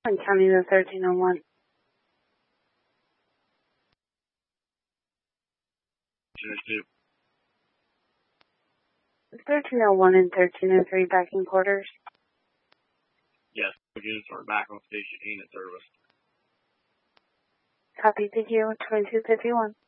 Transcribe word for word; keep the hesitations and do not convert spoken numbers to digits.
I'm counting the thirteen oh one. thirteen oh one and thirteen oh three back in quarters. Yes, units are back on station eight in service. Copy, thank you, twenty-two fifty-one.